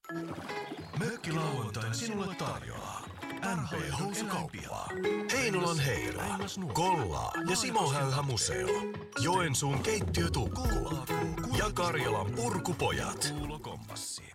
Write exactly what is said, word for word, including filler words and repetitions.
Mökkilauantain sinulle tarjoaa M P-housukauppa, Heinolan Heila, Kollaa ja Simo Häyhä Museo, Joensuun keittiötukku ja Karjalan Purkupojat. Kuulokompassi.